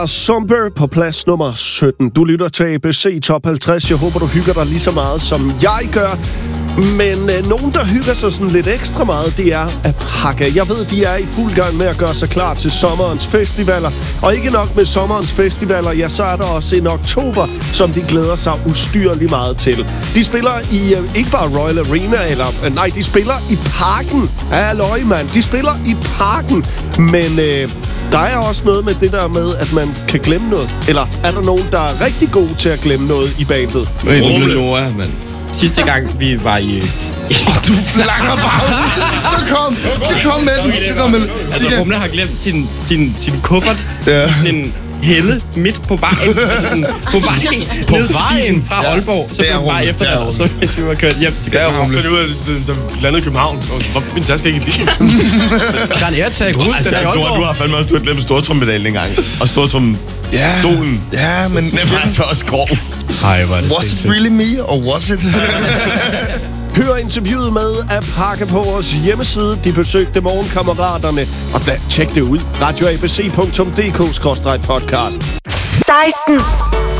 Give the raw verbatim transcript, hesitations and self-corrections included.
Zomber på plads nummer sytten. Du lytter til A B C Top halvtreds. Jeg håber, du hygger dig lige så meget, som jeg gør. Men øh, nogen, der hygger sig sådan lidt ekstra meget, det er Apaka. Jeg ved, de er i fuld gang med at gøre sig klar til sommerens festivaler. Og ikke nok med sommerens festivaler, ja, så er der også en oktober, som de glæder sig ustyrligt meget til. De spiller i, øh, ikke bare Royal Arena, eller øh, nej, de spiller i Parken. Halløj, mand. De spiller i Parken. Men øh, der er også noget med det der med, at man kan glemme noget. Eller er der nogen, der er rigtig gode til at glemme noget i bandet? Rumle Noah, mand. Sidste gang, vi var i... Oh, du flanger bare. Så kom, så kom med den. Så kom med den. Altså, Rumle har glemt sin, sin, sin kuffert. Ja. Sådan en helle midt på vejen. Altså sådan, på vejen. På vejen fra Aalborg. Så blev vi bare efter det, og så vi var kørt hjem til København. Så det var landet i København. Og min taske ikke i bilen. Der er en AirTag. Du, altså, du, du, du har fandme også, du har glemt stortrummedalen engang. Og stortrumstolen. Ja, men... Det var altså også grov. Ej, var det Was it really me, or was it? Hør interviewet med Apaka på vores hjemmeside. De besøgte Morgenkammeraterne. Og da, tjek det ud. radio a b c punktum d k skråstreg podcast. seksten